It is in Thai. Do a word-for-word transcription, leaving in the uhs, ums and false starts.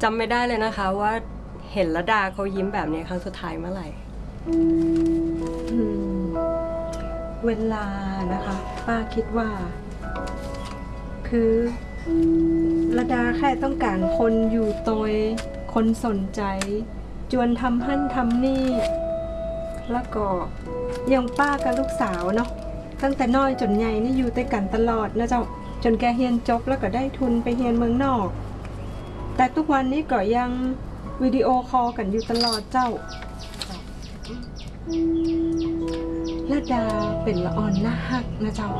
จำไม่ได้เลยนะคะว่าเห็นระดาเขายิ้มแบบนี้ครั้งสุดท้ายเมื่อไหร่เวลานะคะป้าคิดว่า คือระดาแค่ต้องการคนอยู่ตัวคนสนใจจวนทำหั่นทำนี่แล้วก็ยังป้ากับลูกสาวเนาะตั้งแต่น้อยจนใหญ่นี่อยู่ด้วยกันตลอดนะเจ้าจนแกเรียนจบแล้วก็ได้ทุนไปเรียนเมืองนอกแต่ทุกวันนี้ก็ยังวิดีโอคอลกันอยู่ตลอดเจ้าระดาเป็นละอ่อนหน้าฮักนะเจ้า